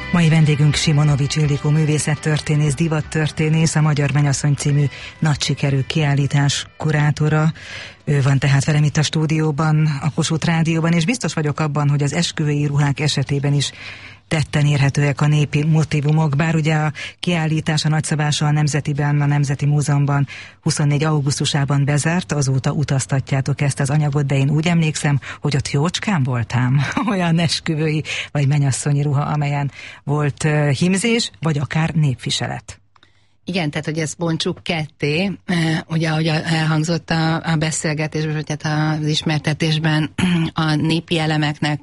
Mai vendégünk Simonovics Ildikó művészettörténész, divattörténész, a Magyar Mennyasszony című nagy sikerű kiállítás kurátora. Ő van tehát velem itt a stúdióban, a Kossuth Rádióban, és biztos vagyok abban, hogy az esküvői ruhák esetében is tetten érhetőek a népi motívumok, bár ugye a kiállítás a nagyszabása a Nemzetiben, a Nemzeti Múzeumban 24. augusztusában bezárt, azóta utaztatjátok ezt az anyagot, de én úgy emlékszem, hogy ott jócskán voltám olyan esküvői vagy mennyasszonyi ruha, amelyen volt hímzés, vagy akár népviselet. Igen, tehát hogy ezt bontsuk ketté, ugye ahogy elhangzott a beszélgetésben, vagy hát az ismertetésben, a népi elemeknek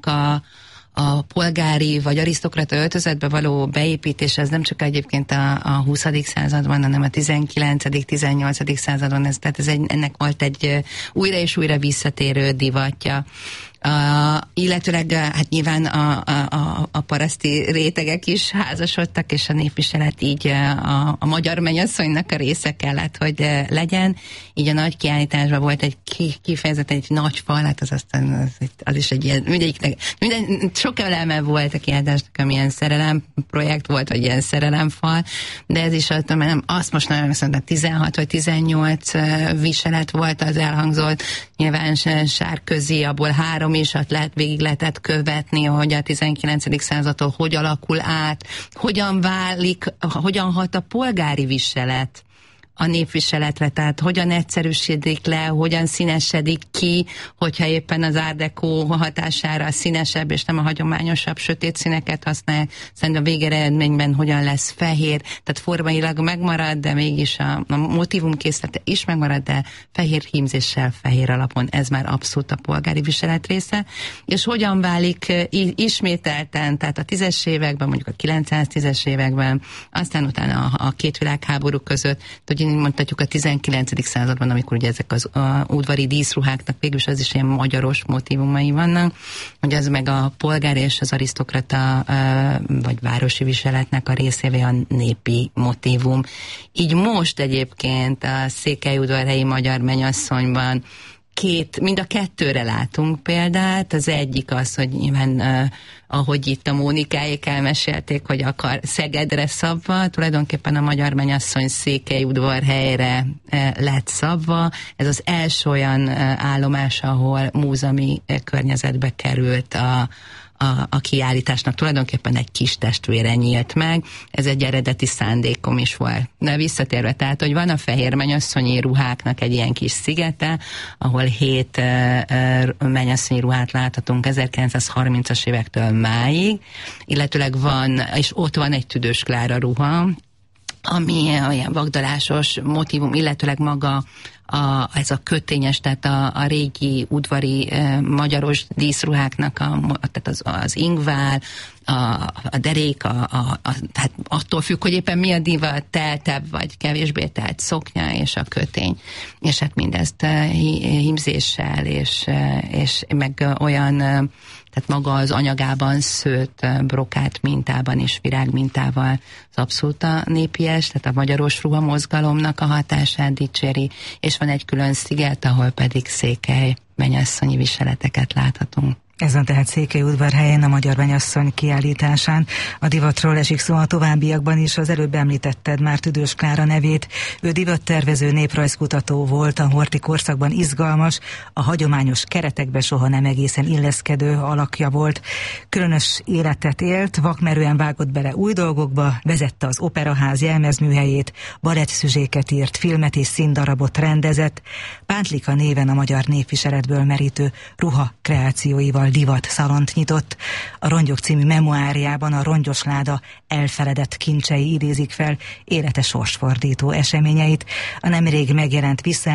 a polgári vagy arisztokrata öltözetbe való beépítés, ez nem csak egyébként a 20. században, hanem a 19., 18. században, ennek volt egy újra és újra visszatérő divatja. Illetőleg hát nyilván a paraszti rétegek is házasodtak, és a népviselet így a magyar mennyasszonynak a része kellett, hogy legyen. Így a nagy kiállításban volt egy kifejezetten egy nagy fal, hát az is egy ilyen, sok eleme volt a kiállításnak, amilyen szerelem projekt volt, vagy ilyen szerelemfal, de ez is azt most nagyon mondtam, 16 vagy 18 viselet volt az elhangzott, nyilván sárközi, abból 3 is, végig lehetett követni, hogy a 19. századtól hogy alakul át, hogyan válik, hogyan hat a polgári viselet a népviseletre, tehát hogyan egyszerűsödik le, hogyan színesedik ki, hogyha éppen az Art Deco hatására a színesebb és nem a hagyományosabb sötét színeket használják, szerintem a végeredményben hogyan lesz fehér, tehát formailag megmarad, de mégis a motívum készlete is megmarad, de fehér hímzéssel, fehér alapon, ez már abszolút a polgári viselet része, és hogyan válik ismételten, tehát a 10-es években, mondjuk a 910-es években, aztán utána a két világháború között, hogy mondhatjuk a 19. században, amikor ugye ezek az udvari díszruháknak végül az is ilyen magyaros motívumai vannak, hogy az meg a polgár és az arisztokrata vagy városi viseletnek a részévé a népi motívum. Így most egyébként a székelyudvarhelyi magyar mennyasszonyban mind a kettőre látunk példát. Az egyik az, hogy nyilván ahogy itt a Mónikáék elmesélték, hogy akar Szegedre szabva, tulajdonképpen a magyar mennyasszony Székelyudvarhelyre lett szabva. Ez az első olyan állomás, ahol múzeumi környezetbe került a kiállításnak, tulajdonképpen egy kis testvére nyílt meg, ez egy eredeti szándékom is volt. De visszatérve, tehát, hogy van a fehér mennyasszonyi ruháknak egy ilyen kis szigete, ahol 7 mennyasszonyi ruhát láthatunk 1930-as évektől máig, illetőleg van, és ott van egy Tüdős Klára ruha, ami olyan vagdalásos motívum, illetőleg maga ez a kötényes, tehát a régi udvari magyaros díszruháknak, tehát az ingvál, a derék, hát attól függ, hogy éppen mi a divat, teltebb vagy kevésbé telt szoknya és a kötény. És hát mindezt hímzéssel és meg olyan, tehát maga az anyagában szőtt brokát mintában és virág mintával az abszolút a népies, tehát a magyaros ruha mozgalomnak a hatását dicséri, és van egy külön sziget, ahol pedig székely mennyasszonyi viseleteket láthatunk. Ezen tehát Székelyudvarhelyen a Magyar Mennyasszony kiállításán. A divatról esik szó a továbbiakban is, az előbb említetted már Tüdős Klára nevét. Ő divattervező, néprajzkutató volt, a horthy korszakban izgalmas, a hagyományos keretekbe soha nem egészen illeszkedő alakja volt. Különös életet élt, vakmerően vágott bele új dolgokba, vezette az Operaház jelmezműhelyét, balettszüzséket írt, filmet és színdarabot rendezett. Pántlika néven a magyar népviseletből merítő ruha kreációival divat szalont nyitott. A Rongyok című memoárjában a rongyos láda elfeledett kincsei idézik fel élete sorsfordító eseményeit. A nemrég megjelent